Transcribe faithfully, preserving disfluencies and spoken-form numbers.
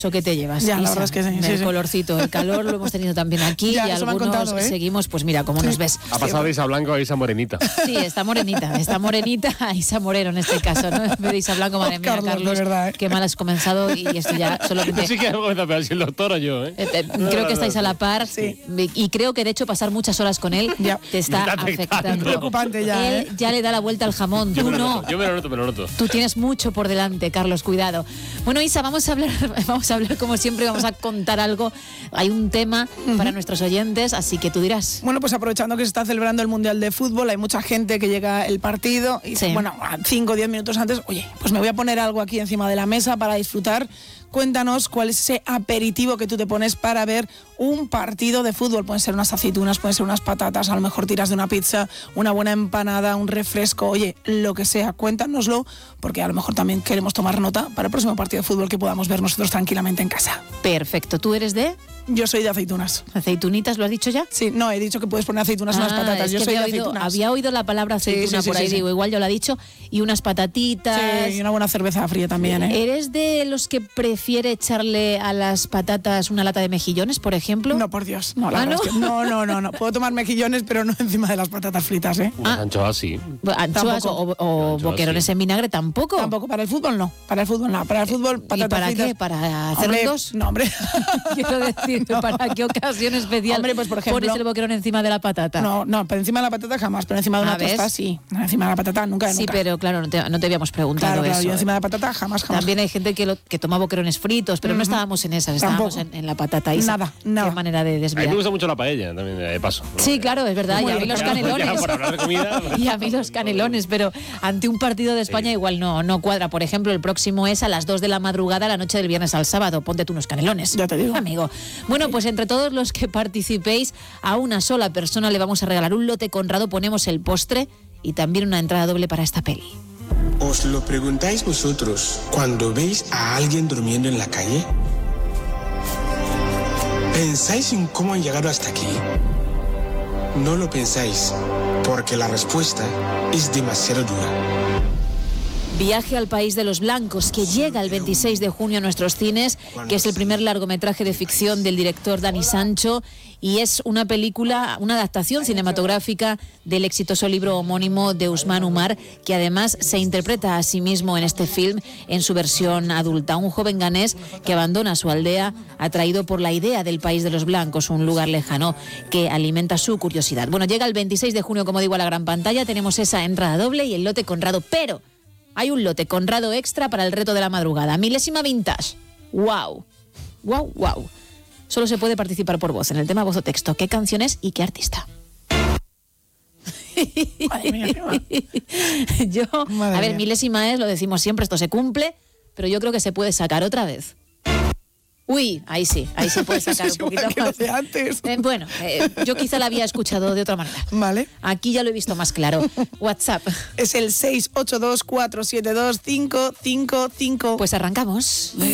que te llevas, ya, Isa, la verdad es que sí, el sí, sí. colorcito, el calor lo hemos tenido también aquí Ya, y eso me han algunos contado, ¿eh? seguimos, pues mira cómo sí. nos ves. Ha pasado de Isa Blanco a Isa Morenita. Sí, está morenita, está morenita a Isa Moreno en este caso, ¿no? En vez de Isa Blanco, madre Oh, mía, Carlos, Carlos, de verdad, ¿eh? qué mal has comenzado y esto ya solamente... Sí que algo me da pena, si el doctor o yo, ¿eh? Eh, eh, creo que estáis a la par Sí. y creo que de hecho pasar muchas horas con él Ya. te está Me está afectando. afectando. Preocupante ya, Él ¿eh? ya le da la vuelta al jamón, Yo tú me lo no. noto, yo me lo noto, me lo noto. Tú tienes mucho por delante, Carlos, cuidado. Bueno, Isa, vamos a hablar, vamos a hablar como siempre, vamos a contar algo. Hay un tema uh-huh. para nuestros oyentes, así que tú dirás. Bueno, pues aprovechando que se está celebrando el Mundial de Fútbol, hay mucha gente que llega el partido y Sí. bueno, cinco o diez minutos antes, oye, pues me voy a poner algo aquí encima de la mesa para disfrutar. Cuéntanos cuál es ese aperitivo que tú te pones para ver un partido de fútbol. Pueden ser unas aceitunas, pueden ser unas patatas, a lo mejor tiras de una pizza, una buena empanada, un refresco, oye, lo que sea, cuéntanoslo, porque a lo mejor también queremos tomar nota para el próximo partido de fútbol que podamos ver nosotros tranquilamente en casa. Perfecto, ¿tú eres de Yo soy de aceitunas. aceitunitas? ¿Lo has dicho ya? Sí, no, he dicho que puedes poner aceitunas en Ah, las patatas. es Yo que soy de había oído, aceitunas. había oído la palabra aceituna Sí, sí, sí, por ahí, sí, sí. digo, igual yo la he dicho, y unas patatitas. Sí, y una buena cerveza fría también, ¿eh? ¿Eres de los que prefiere echarle a las patatas una lata de mejillones, por ejemplo? No, por Dios. No, la ¿Ah, verdad no? es que no, no, no, no. Puedo tomar mejillones, pero no encima de las patatas fritas, ¿eh? Unas anchoas sí. Anchoas Tampoco. o, o Anchoas, boquerones sí. en vinagre tampoco. Tampoco, para el fútbol no. Para el fútbol no. Para el fútbol, patatas ¿Y para fritas. qué? ¿Para hacer Hombre, dos? No, hombre. Quiero decir, No. ¿para qué ocasión especial Hombre, pues por ejemplo- pones el boquerón encima de la patata? No, no, pero encima de la patata jamás, pero encima de una Ah, ¿ves? tosta sí. No, encima de la patata nunca, de Sí, nunca. pero claro, no te, no te habíamos preguntado Claro, claro, eso. yo encima de la patata jamás, jamás. También hay gente que, lo, que toma boquerones fritos, pero no estábamos en esas, estábamos en, Tampoco. en la patata. Isa. Nada, nada. Qué manera de A mí desviar. me gusta mucho la paella también, de paso. ¿no? Sí, claro, es verdad. Muy Y a mí bien, los ya, canelones. ya, por hablar de comida, pues- Y a mí los canelones, pero ante un partido de España Sí. igual no, no cuadra. Por ejemplo, el próximo es a las dos de la madrugada, la noche del viernes al sábado. Ponte tú unos canelones. Ya te digo. Amigo. Bueno, pues entre todos los que participéis, a una sola persona le vamos a regalar un lote Conrado, ponemos el postre y también una entrada doble para esta peli. ¿Os lo preguntáis vosotros cuando veis a alguien durmiendo en la calle? ¿Pensáis en cómo han llegado hasta aquí? No lo pensáis, porque la respuesta es demasiado dura. Viaje al País de los Blancos, que llega el veintiséis de junio a nuestros cines, que es el primer largometraje de ficción del director Dani Sancho, y es una película, una adaptación cinematográfica del exitoso libro homónimo de Usman Umar, que además se interpreta a sí mismo en este film en su versión adulta. Un joven ganés que abandona su aldea atraído por la idea del País de los Blancos, un lugar lejano que alimenta su curiosidad. Bueno, llega el veintiséis de junio, como digo, a la gran pantalla, tenemos esa entrada doble y el lote Conrado, pero hay un lote Conrado extra para el reto de la madrugada. Milésima vintage. ¡Wow! ¡Wow, wow! Solo se puede participar por voz en el tema voz o texto. ¿Qué canción es y qué artista? Madre mía, qué mal. Yo, Madre a ver, mía. milésima es, lo decimos siempre, esto se cumple, pero yo creo que se puede sacar otra vez. Uy, ahí sí, ahí se puede sacar un Es igual poquito que lo más. de antes. Eh, bueno, eh, yo quizá la había escuchado de otra manera. Vale. Aquí ya lo he visto más claro. WhatsApp. Es el seis ocho dos cuatro siete dos cinco cinco cinco. Pues arrancamos.